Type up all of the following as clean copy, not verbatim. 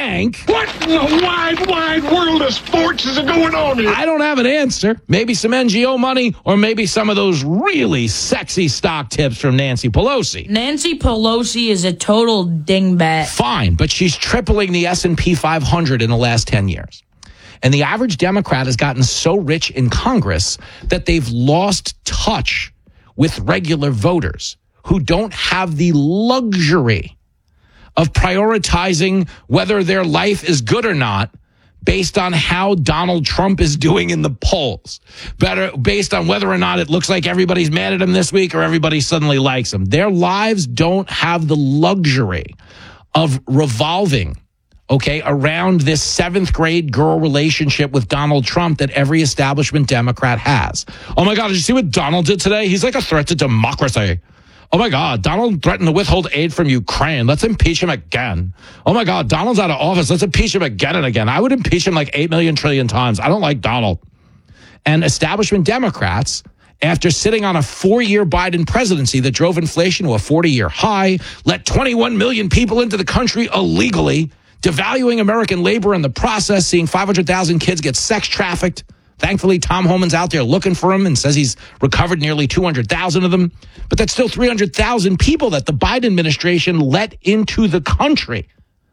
tank. What in the wide, wide world of sports is going on here? I don't have an answer. Maybe some NGO money, or maybe some of those really sexy stock tips from Nancy Pelosi. Nancy Pelosi is a total dingbat. Fine, but she's tripling the S&P 500 in the last 10 years. And the average Democrat has gotten so rich in Congress that they've lost touch with regular voters who don't have the luxury of prioritizing whether their life is good or not based on how Donald Trump is doing in the polls, based on whether or not it looks like everybody's mad at him this week or everybody suddenly likes him. Their lives don't have the luxury of revolving, around this seventh grade girl relationship with Donald Trump that every establishment Democrat has. Oh my God, did you see what Donald did today? He's like a threat to democracy. Oh my God, Donald threatened to withhold aid from Ukraine. Let's impeach him again. Oh my God, Donald's out of office. Let's impeach him again and again. I would impeach him like 8 million trillion times. I don't like Donald. And establishment Democrats, after sitting on a 4-year Biden presidency that drove inflation to a 40-year high, let 21 million people into the country illegally, devaluing American labor in the process, seeing 500,000 kids get sex trafficked. Thankfully, Tom Homan's out there looking for them and says he's recovered nearly 200,000 of them. But that's still 300,000 people that the Biden administration let into the country,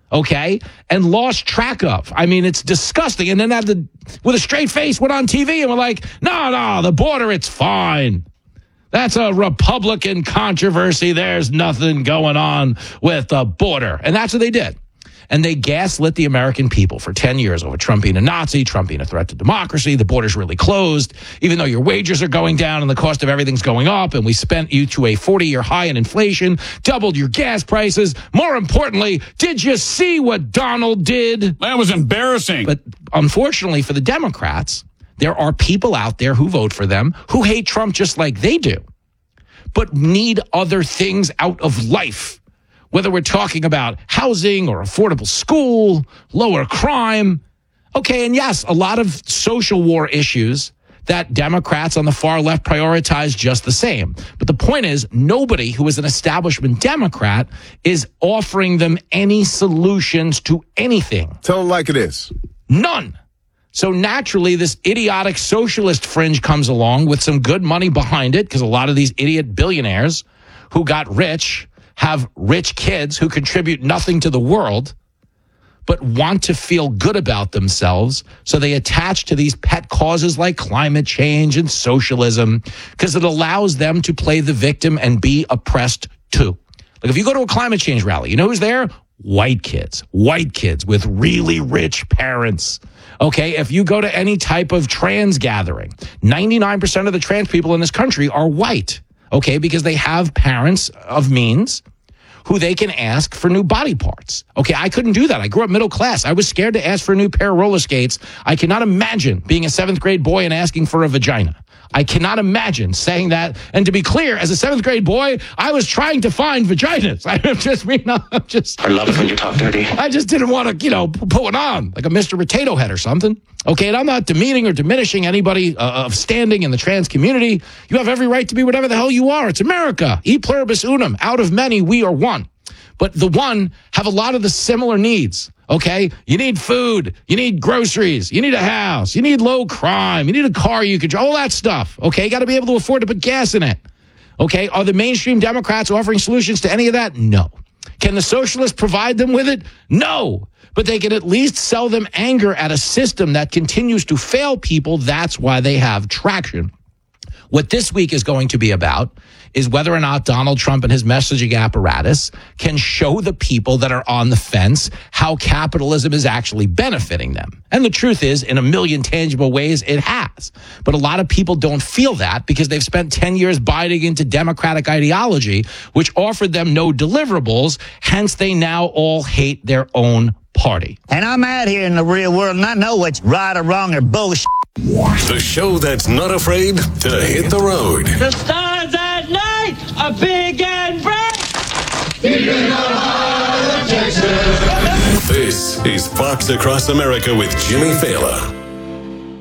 and lost track of. I mean, it's disgusting. And then with a straight face, went on TV and were like, no, the border, it's fine. That's a Republican controversy. There's nothing going on with the border. And that's what they did. And they gaslit the American people for 10 years over Trump being a Nazi, Trump being a threat to democracy. The border's really closed, even though your wages are going down and the cost of everything's going up. And we spent you to a 40-year high in inflation, doubled your gas prices. More importantly, did you see what Donald did? That was embarrassing. But unfortunately for the Democrats, there are people out there who vote for them who hate Trump just like they do, but need other things out of life. Whether we're talking about housing or affordable school, lower crime. And yes, a lot of social war issues that Democrats on the far left prioritize just the same. But the point is, nobody who is an establishment Democrat is offering them any solutions to anything. Tell them like it is. None. So naturally, this idiotic socialist fringe comes along with some good money behind it, because a lot of these idiot billionaires who got rich have rich kids who contribute nothing to the world, but want to feel good about themselves. So they attach to these pet causes like climate change and socialism, because it allows them to play the victim and be oppressed too. Like if you go to a climate change rally, you know who's there? White kids with really rich parents. If you go to any type of trans gathering, 99% of the trans people in this country are white. Because they have parents of means who they can ask for new body parts. I couldn't do that. I grew up middle class. I was scared to ask for a new pair of roller skates. I cannot imagine being a 7th grade boy and asking for a vagina. I cannot imagine saying that. And to be clear, as a 7th grade boy, I was trying to find vaginas. I love it when you talk dirty. I just didn't want to, put one on like a Mr. Potato Head or something. And I'm not demeaning or diminishing anybody of standing in the trans community. You have every right to be whatever the hell you are. It's America. E pluribus unum. Out of many, we are one. But the one have a lot of the similar needs. You need food. You need groceries. You need a house. You need low crime. You need a car you can drive. All that stuff. You got to be able to afford to put gas in it. Are the mainstream Democrats offering solutions to any of that? No. Can the socialists provide them with it? No. But they can at least sell them anger at a system that continues to fail people. That's why they have traction. What this week is going to be about is whether or not Donald Trump and his messaging apparatus can show the people that are on the fence how capitalism is actually benefiting them. And the truth is, in a million tangible ways, it has. But a lot of people don't feel that because they've spent 10 years biting into Democratic ideology, which offered them no deliverables. Hence, they now all hate their own party. And I'm out here in the real world, and I know what's right or wrong or bullshit. The show that's not afraid to hit the road. The stars at night are big and bright. This is Fox Across America with Jimmy Fallon.